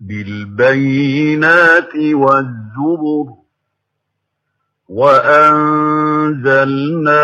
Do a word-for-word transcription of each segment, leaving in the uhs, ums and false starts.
بالبينات والزبر وأنزلنا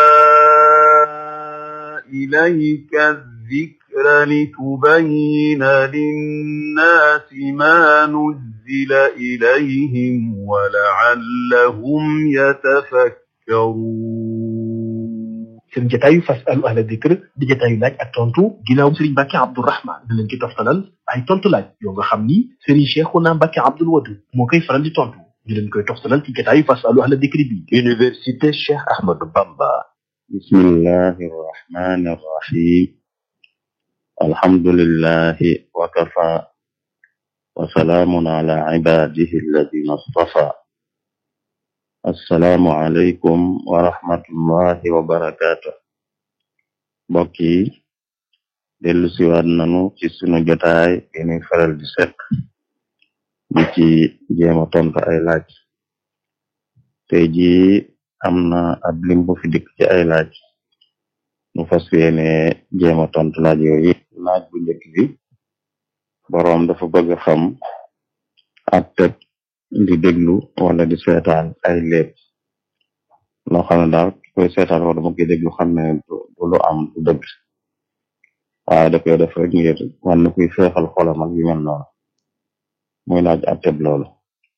إليك الذكر لتبين للناس ما نزل إليهم ولعلهم يتفكرون. seen jotaayu fasalu ahla dikr di jotaayu laaj ak tontu ginnaaw Serigne Mbacké Abdourahmane da leen ci toftalal ay tontu laaj yoo nga xam ni Serigne Cheikhouna Mbacké Abdoul Wadud moo koy faral di tontu ñu leen koy toftalal ci jotaayu fasalu ahla dikr bi. Université Cheikh Ahmadou Bamba. bismillahi rahmani rahim. alhamdulillahi wa kafa wa salaamun ala ibadihi alladhina istafa. assalaamu aleykum wa rahmatullahi wa barakaatu. mbokk yi dellu siwaat nanu ci sunu jotaay bi ñuy faral di sekk di ci jéema tontu ay laaj. tey jii am na ab lim bu fi dikk ci ay laaj nu fas yéene jéema tontu laaj yooyu. laaj bu njëkk bi boroom dafa bëgg a xam ak teg di déglu wala di seetaan ay léeb loo xam ne daal koy seetaan wala mu koy déglu xam ne du lu am du dëgg waaye da koy def rek ngir wan na kuy feexal xolam ak yu mel noonu muy laaj atteb loolu.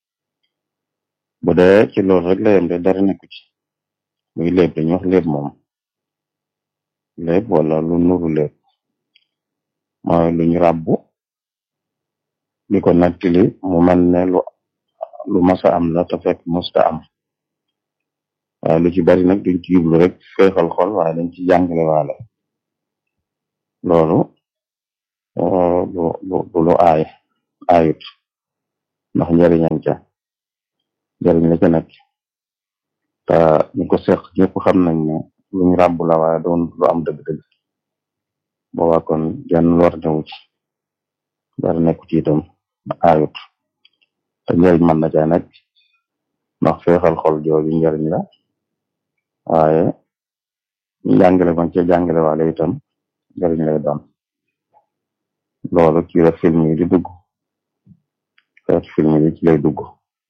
bu dee ci loolu rek la yem de dara nekku ci muy léeb dañu wax léeb moom léeb wala lu nuru léeb mooy luñ ràbbu di ko nattili mu mel ne lu lu masa am la te fekk musta am waaye lu ci bari nag duñ ci jublu rek feexal xol waaye dañ ci jàngale waale loolu lu lu lu aay aayut ndax njëriñam ca njëriñ la ca nekk te ñu ko seq ñëpp xam nañ ne luñ ràbb la waaye doon lu am dëgg-dëgg boobaa kon jenn lor newu ci dara nekku ci itam aayut te njëriñ mën na caa nekk ndax feexal xol jooju njëriñ la waaye jàngale man ca jàngale waale itam njëriñ lay doon. loolu ci la film yi di dugg xeet film yi ci lay dugg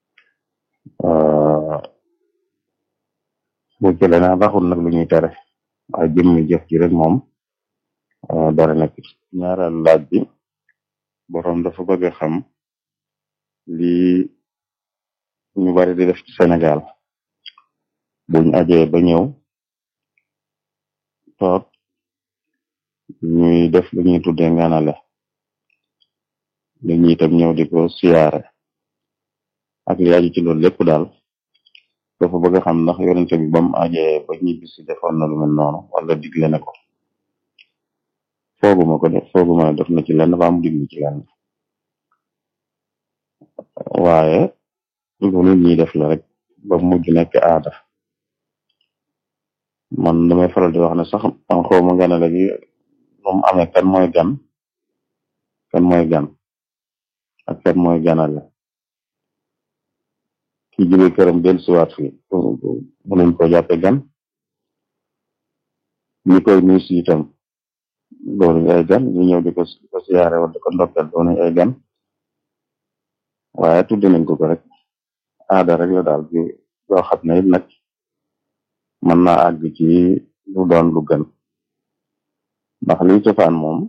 bu jële naa baxul nag lu ñuy tere waaye jëmmi jëf ji rek moom dara nekk ci. ñaareel laaj bi boroom dafa bëgg a xam lii ñu bari di def ci Sénégal buñ ajee ba ñëw toog ñuy def lu ñuy tuddee nganale li ñuy itam ñëw di ko siyaare ak li aju ci loolu lépp daal dafa bëgg a xam ndax yonente bi bam ajee ba ñibbisi defoon na lu mel noonu wala digle na ko. fooguma ko def fooguma ne def na ci lenn ba mu digle ci lenn waaye lu nit ñi def la rek ba mujj nekk aada. man damay faral di wax ne sax man xawma ganale gi nu mu amee kan mooy gan kan mooy gan ak kan mooy ganale ki jóge këram del siwaat fi mu nañ ko jàppe gan ñi koy nuyu si itam doonuñ ay gan ñu ñëw di ko di ko siyaare wala di ko ndokkeel doonuñ ay gan waaye tudde nañ ko ko rek aada rek la daal bi yoo xam ne it nag mën naa àgg ci lu doon lu gën ndax liy cosaan moom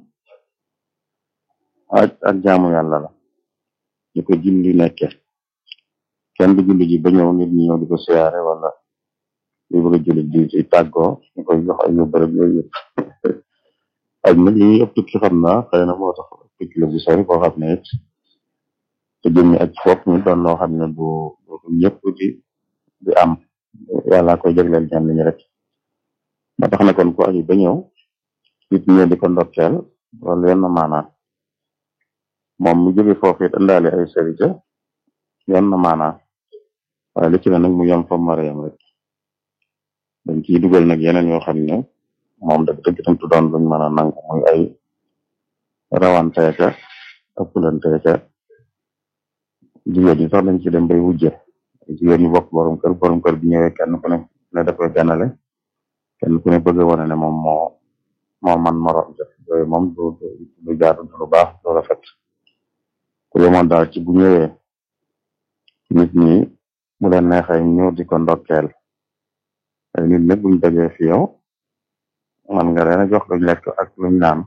ak ak jaamu yàlla la ñu ko julli nekke kenn du julli ji ba ñëw nit ñi ñëw di ko siyaare wala li bëgg a julli di ci tàggoo ñu koy jox ay yóbbu rek yooyu yëpp ak nag yi ëpp tukki xam naa xëy na moo tax tukki la bu sori boo xam ne it te jëmmi ak fopp mi doon loo xam ne bu ñëpp di di am yàlla koy jagleel ñenn ñi rek ba tax na kon ku aji ba ñëw nit ñi di ko ndokkeel loolu yenn maanaa moom mu jóge foofu it indaale ay sërite yenn maanaa waaye li ci ne nag mu yem fa mariyam rek dañ ciy dugal nag yeneen yoo xam ne moom dëgg dëgg tam tu doon luñ mën a nangu muy ay rawanteeka ëppalanteeka jigéen ñi sax dañ ci dem bay wujje jigéen ñi bokk borom kër borom kër bi ñëwee kenn ku ne ne da koy ganale kenn ku ne bëgg a wane ne moom moo moo man morom jëf yooyu moom du du jaadu du lu baax du rafet ku yemoon daal ci bu ñëwee nit ñi bu leen neexee ñëw di ko ndokkeel ay nit nag buñ dajee fi yow man nga leen a jox luñ lekk ak luñ naan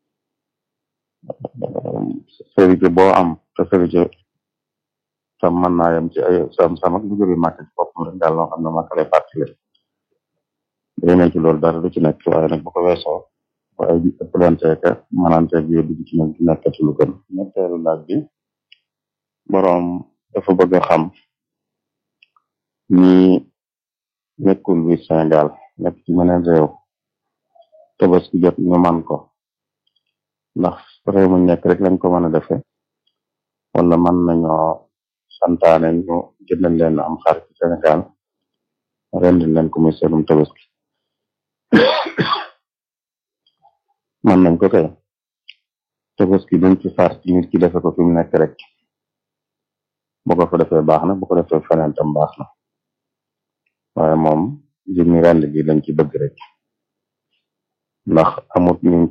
sërite boo am te sërite sam mën naa yem ci ay sam sam ak lu jóge màkk ci boppam rek daal loo xam ne màkk lay fàttali day ne ci loolu dara du ci nekk waaye nag bu ko weesoo waaye ëpplanteeka mananteeg yooyu dugg ci nag di nekkati lu gën ñetteelu laaj bi boroom dafa bëgg a xam ñi nekkul bi Sénégal nekk ci meneen réew tabaski jot ñu man ko ndax réew mu nekk rek lañ ko mën a defe wala mën nañoo santaane ñu jëndal leen am xar ci Sénégal rendi leen ko muy seenum tabaski man nañ ko kay tabaski dañ ci sar ci nit ki defe ko fi mu nekk rek bu ko fa defee baax na bu ko defee feneen tam baax na waaye moom jëmmi rend gi lañ ci bëgg rek ndax amut ñu